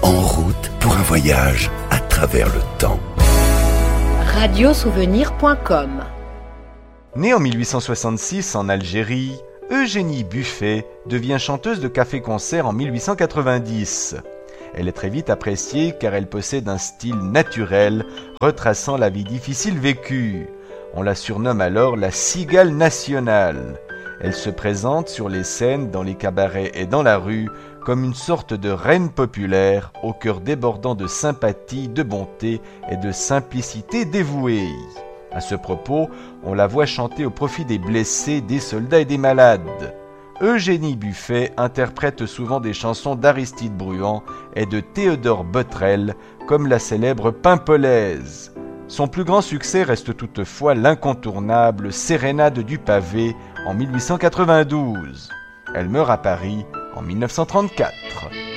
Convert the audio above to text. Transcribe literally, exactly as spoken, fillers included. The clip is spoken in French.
en route pour un voyage à travers le temps. radiosouvenir point com. Née en mille huit cent soixante-six en Algérie, Eugénie Buffet devient chanteuse de café-concert en mille huit cent quatre-vingt-dix. Elle est très vite appréciée car elle possède un style naturel, retraçant la vie difficile vécue. On la surnomme alors la cigale nationale. Elle se présente sur les scènes, dans les cabarets et dans la rue comme une sorte de reine populaire au cœur débordant de sympathie, de bonté et de simplicité dévouée. À ce propos, on la voit chanter au profit des blessés, des soldats et des malades. Eugénie Buffet interprète souvent des chansons d'Aristide Bruant et de Théodore Botrel, comme la célèbre Pimpolaise. Son plus grand succès reste toutefois l'incontournable Sérénade du pavé en mille huit cent quatre-vingt-douze. Elle meurt à Paris en mille neuf cent trente-quatre.